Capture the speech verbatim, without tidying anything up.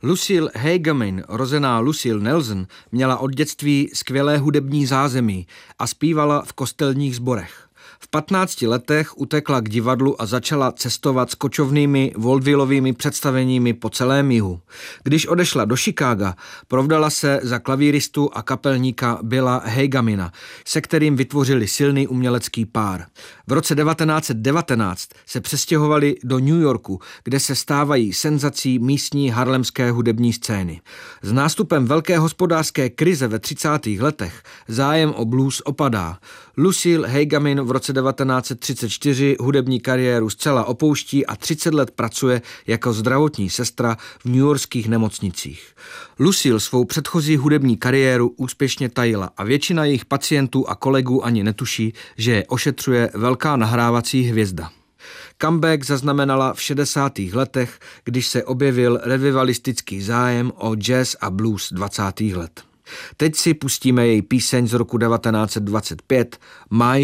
Lucille Hegamin, rozená Lucille Nelson, měla od dětství skvělé hudební zázemí a zpívala v kostelních sborech. V patnácti letech utekla k divadlu a začala cestovat s kočovnými vaudevillovými představeními po celém jihu. Když odešla do Chicaga, provdala se za klavíristu a kapelníka Billa Hegamina, se kterým vytvořili silný umělecký pár. V roce devatenáct set devatenáct se přestěhovali do New Yorku, kde se stávají senzací místní harlemské hudební scény. S nástupem velké hospodářské krize ve třicátých letech zájem o blues opadá. Lucille Hegamin v roce devatenáct set třicet čtyři hudební kariéru zcela opouští a třicet let pracuje jako zdravotní sestra v newyorských nemocnicích. Lucille svou předchozí hudební kariéru úspěšně tajila a většina jejich pacientů a kolegů ani netuší, že je ošetřuje velká nahrávací hvězda. Comeback zaznamenala v šedesátých letech, když se objevil revivalistický zájem o jazz a blues dvacátých let. Teď si pustíme její píseň z roku devatenáct set dvacet pět My